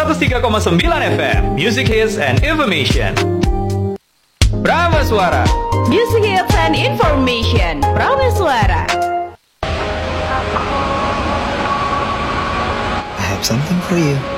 103,9 FM Music Hits and Information. Prameswara Music Hits and Information. Prameswara. I have something for you.